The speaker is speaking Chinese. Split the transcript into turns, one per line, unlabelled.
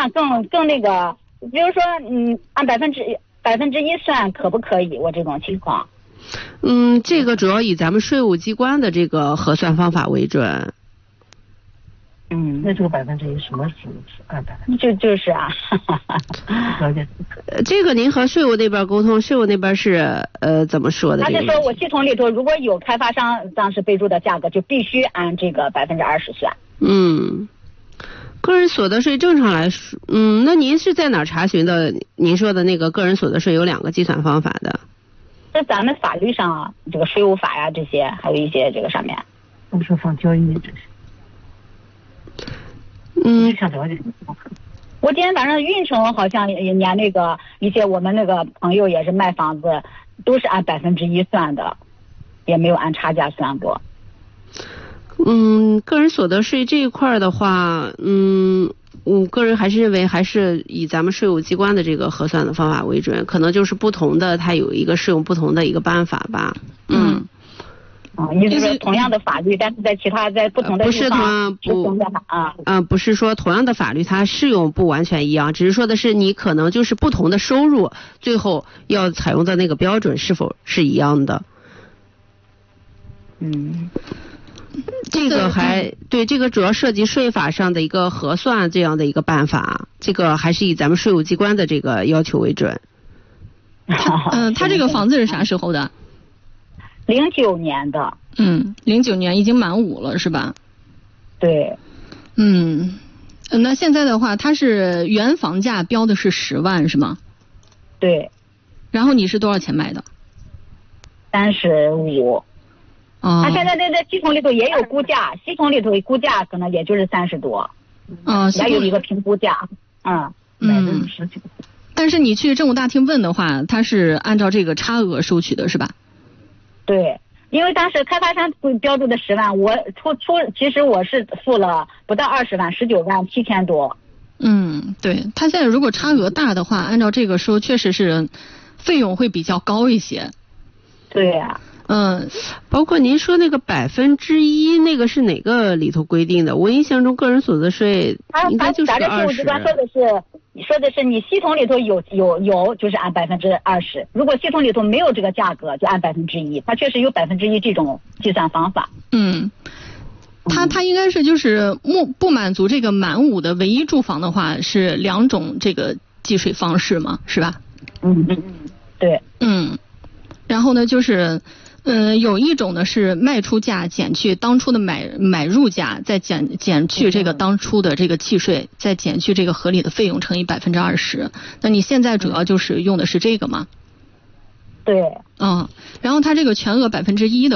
算更那个，比如说按1%算可不可以？我这种情况。
这个主要以咱们税务机关的这个核算方法为准。
那这个1%什么是按1%？
就是啊。
了解。
这个您和税务那边沟通，税务那边是怎么说的？
他是说我系统里头如果有开发商当时备注的价格，就必须按这个20%算。
个人所得税正常来说，那您是在哪儿查询的？您说的那个个人所得税有2个计算方法的。
这咱们法律上啊，这个税务法呀这些，还有一些这个上面。
不是放交易这些。想了解。
我今天晚上运城好像也连那个一些我们那个朋友也是卖房子，都是按1%算的，也没有按差价算过。
个人所得税这一块的话，我个人还是认为还是以咱们税务机关的这个核算的方法为准，可能就是不同的它有一个适用不同的一个办法吧。
你是说同样的法律，但是在不同的地方
不是说同样的法律它适用不完全一样，只是说的是你可能就是不同的收入，最后要采用的那个标准是否是一样的。这个对，这个主要涉及税法上的一个核算这样的一个办法，这个还是以咱们税务机关的这个要求为准。
他这个房子是啥时候的
？09年的。
09年已经满5了是吧？
对。
那现在的话，他是原房价标的是10万是吗？
对。
然后你是多少钱买的
？35。他现在在系统里头也有估价，系统里头估价可能也就是30多。也有一个评估价。
19%。
但是你去政务大厅问的话，他是按照这个差额收取的是吧？
对，因为当时开发商标注的10万，我其实我是付了不到20万，19万7千多。
对，他现在如果差额大的话，按照这个收确实是费用会比较高一些。
对呀。
包括您说那个1%，那个是哪个里头规定的？我印象中个人所得税应该就是20%。咱这税务机关
说的是你系统里头有就是按20%，如果系统里头没有这个价格就按1%，它确实有1%这种计算方法。
它应该是就是不满足这个满5的唯一住房的话是2种这个计税方式嘛，是吧？
对。
然后呢就是有一种呢是卖出价减去当初的买入价，再减去这个当初的这个契税，再减去这个合理的费用乘以20%。那你现在主要就是用的是这个吗？
对。
然后它这个全额1%的